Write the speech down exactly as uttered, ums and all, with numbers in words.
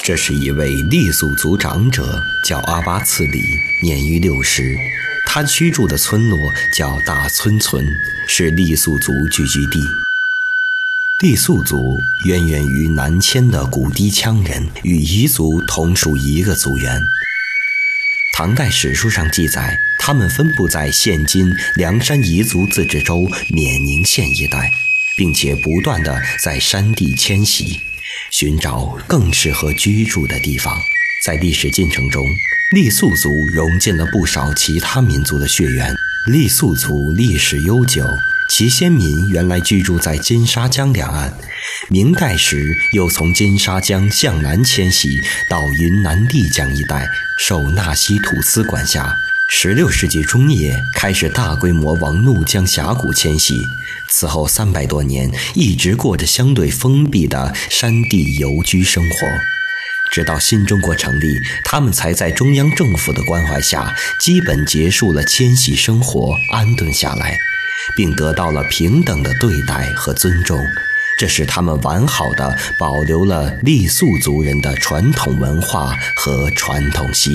这是一位傈僳族长者，叫阿巴次里，年逾六十。他居住的村落叫大村村，是傈僳族聚居地。傈僳族渊源于南迁的古氐羌人，与彝族同属一个族源。唐代史书上记载，他们分布在现今凉山彝族自治州冕宁县一带，并且不断地在山地迁徙，寻找更适合居住的地方。在历史进程中，傈僳族融进了不少其他民族的血缘。傈僳族历史悠久，其先民原来居住在金沙江两岸，明代时又从金沙江向南迁徙到云南丽江一带，受纳西土司管辖。十六世纪中叶开始大规模往怒江峡谷迁徙，此后三百多年一直过着相对封闭的山地游居生活。直到新中国成立，他们才在中央政府的关怀下，基本结束了迁徙生活，安顿下来，并得到了平等的对待和尊重。这使他们完好地保留了傈僳族人的传统文化和传统习